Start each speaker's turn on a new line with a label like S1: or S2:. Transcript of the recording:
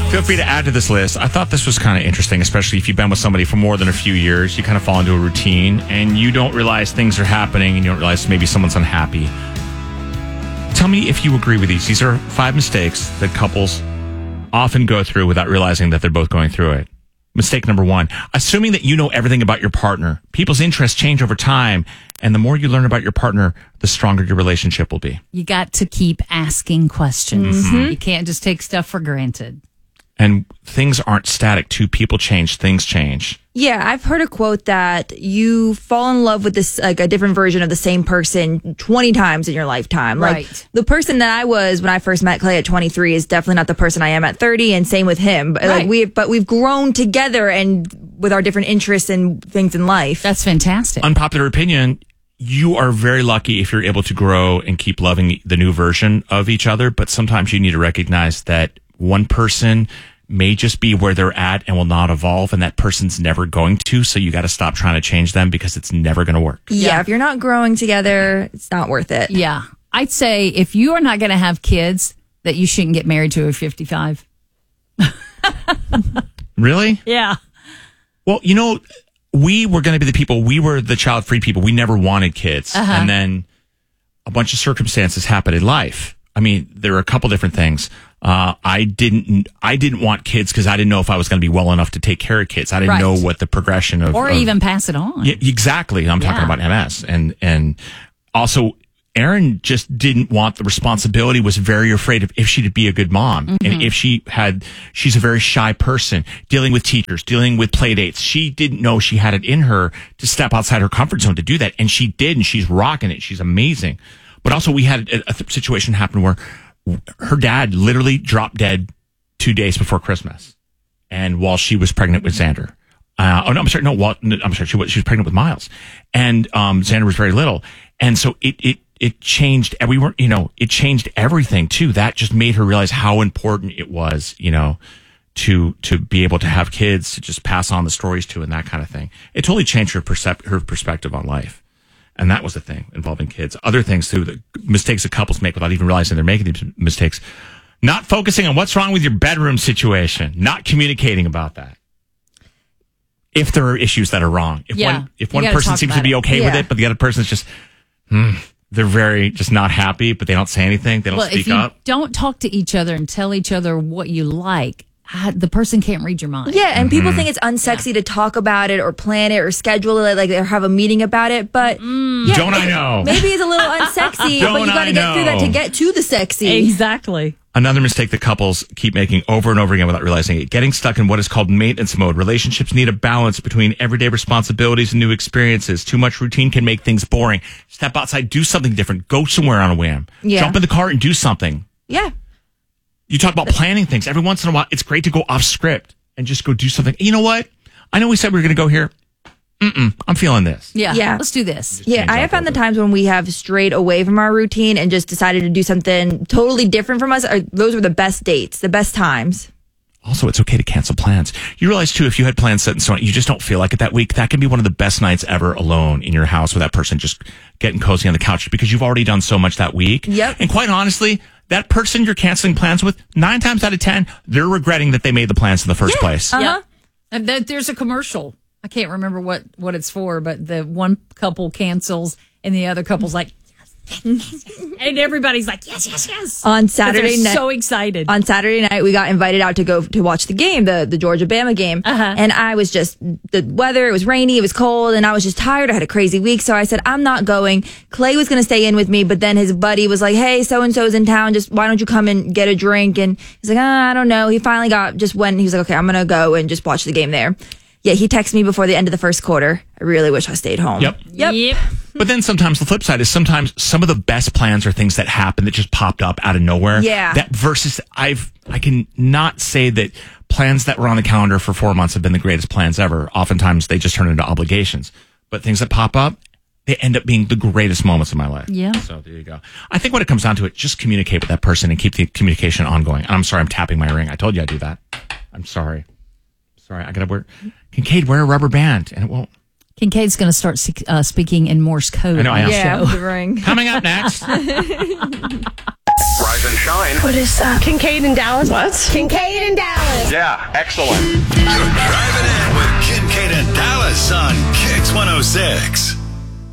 S1: Feel free to add to this list. I thought this was kind of interesting, especially if you've been with somebody for more than a few years. You kind of fall into a routine and you don't realize things are happening and you don't realize maybe someone's unhappy. Tell me if you agree with these. These are 5 mistakes that couples often go through without realizing that they're both going through it. Mistake number 1, assuming that you know everything about your partner. People's interests change over time, and the more you learn about your partner, the stronger your relationship will be.
S2: You got to keep asking questions. Mm-hmm. You can't just take stuff for granted.
S1: And things aren't static. 2 people change, things change.
S3: Yeah, I've heard a quote that you fall in love with this, like a different version of the same person 20 times in your lifetime.
S2: Right.
S3: Like the person that I was when I first met Clay at 23 is definitely not the person I am at 30, and same with him.
S2: Right.
S3: Like we've grown together and with our different interests and things in life.
S2: That's fantastic.
S1: Unpopular opinion, you are very lucky if you're able to grow and keep loving the new version of each other, but sometimes you need to recognize that one person may just be where they're at and will not evolve, and that person's never going to, so you got to stop trying to change them because it's never going to work.
S3: Yeah, if you're not growing together, it's not worth it.
S2: Yeah. I'd say if you are not going to have kids, that you shouldn't get married to at 55.
S1: Really?
S2: Yeah.
S1: Well, you know, we were going to be the people, we were the child-free people. We never wanted kids.
S2: Uh-huh.
S1: And then a bunch of circumstances happened in life. I mean, there were a couple different things. I didn't want kids because I didn't know if I was going to be well enough to take care of kids. I didn't know what the progression of...
S2: Or even pass it on.
S1: Yeah, exactly. I'm talking about MS. And also, Erin just didn't want the responsibility, was very afraid of if she'd be a good mom. Mm-hmm. And if she's a very shy person, dealing with teachers, dealing with play dates. She didn't know she had it in her to step outside her comfort zone to do that. And she did, and she's rocking it. She's amazing. But also we had a situation happen where her dad literally dropped dead 2 days before Christmas. And while she was pregnant with Xander. She was pregnant with Miles. And Xander was very little. And so it changed, and it changed everything too. That just made her realize how important it was, to be able to have kids, to just pass on the stories to, and that kind of thing. It totally changed her perspective on life. And that was the thing involving kids. Other things too, the mistakes that couples make without even realizing they're making these mistakes. Not focusing on what's wrong with your bedroom situation. Not communicating about that. If there are issues that are wrong. If one person seems to be okay with it, but the other person's just, they're very just not happy, but they don't say anything. They don't speak up.
S2: If you don't talk to each other and tell each other what you like, the person can't read your mind.
S3: Yeah, and people think it's unsexy to talk about it or plan it or schedule it, like or have a meeting about it. But
S1: don't I know?
S3: Maybe it's a little unsexy, but you got to get through that to get to the sexy.
S2: Exactly.
S1: Another mistake that couples keep making over and over again without realizing it, getting stuck in what is called maintenance mode. Relationships need a balance between everyday responsibilities and new experiences. Too much routine can make things boring. Step outside, do something different. Go somewhere on a whim. Yeah. Jump in the car and do something.
S3: Yeah.
S1: You talk about planning things. Every once in a while, it's great to go off script and just go do something. You know what? I know we said we were going to go here. I'm feeling this.
S2: Yeah. Let's do this.
S3: Yeah, I have found the times when we have strayed away from our routine and just decided to do something totally different from us. Those were the best dates, the best times.
S1: Also, it's okay to cancel plans. You realize, too, if you had plans set in stone, you just don't feel like it that week, that can be one of the best nights ever alone in your house with that person just getting cozy on the couch because you've already done so much that week.
S3: Yep.
S1: And quite honestly, that person you're canceling plans with, 9 times out of 10, they're regretting that they made the plans in the first place.
S2: Uh-huh. And there's a commercial. I can't remember what it's for, but the one couple cancels and the other couple's like, and everybody's like, yes.
S3: On Saturday night,
S2: so excited.
S3: On Saturday night, we got invited out to go to watch the game, the Georgia-Bama game.
S2: Uh-huh.
S3: And I was just, the weather, it was rainy, it was cold, and I was just tired. I had a crazy week. So I said, I'm not going. Clay was going to stay in with me, but then his buddy was like, hey, so-and-so's in town. Just, why don't you come and get a drink? And he's like, I don't know. He finally he was like, okay, I'm going to go and just watch the game there. Yeah, he texted me before the end of the first quarter. I really wish I stayed home.
S1: Yep. But then sometimes the flip side is sometimes some of the best plans are things that happen that just popped up out of nowhere.
S3: Yeah.
S1: That versus I can not say that plans that were on the calendar for 4 months have been the greatest plans ever. Oftentimes they just turn into obligations. But things that pop up, they end up being the greatest moments of my life.
S2: Yeah.
S1: So there you go. I think when it comes down to it, just communicate with that person and keep the communication ongoing. And I'm sorry, I'm tapping my ring. I told you I'd do that. I'm sorry. I gotta wear Kincaid, wear a rubber band, and it won't.
S2: Kincaid's going to start speaking in Morse code.
S1: I know, I am.
S3: Yeah, with the ring.
S1: Coming up next.
S4: Rise and shine.
S5: What is that? Kincaid in Dallas.
S4: What?
S5: Kincaid in Dallas.
S4: Yeah, excellent.
S5: You're driving in with Kincaid and Dallas on Kicks 106.